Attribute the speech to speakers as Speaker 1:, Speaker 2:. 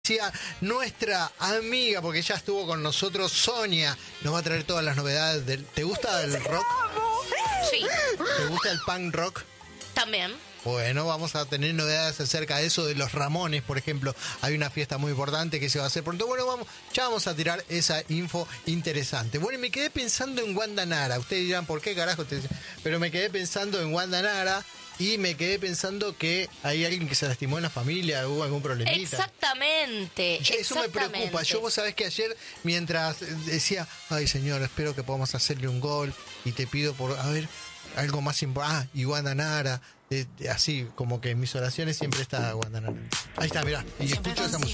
Speaker 1: Nuestra amiga, porque ya estuvo con nosotros, Sonia, nos va a traer todas las novedades del... ¿Te gusta el rock?
Speaker 2: Sí,
Speaker 1: ¿Te gusta el punk rock?
Speaker 2: también.
Speaker 1: Bueno, vamos a tener novedades acerca de eso, de los Ramones, por ejemplo. Hay una fiesta muy importante que se va a hacer pronto. Bueno, ya vamos a tirar esa info interesante. Bueno, y me quedé pensando en Wanda Nara. Ustedes dirán, ¿por qué carajo? Pero me quedé pensando en Wanda Nara y me quedé pensando que hay alguien que se lastimó en la familia, hubo algún problemita.
Speaker 2: Exactamente.
Speaker 1: Eso me preocupa. Yo, vos sabés que ayer, mientras decía, ay señor, espero que podamos hacerle un gol y te pido por, a ver, algo más importante. Y Wanda Nara, así como que en mis oraciones siempre está Wanda Nara. Ahí está, mirá, y escucho esa música.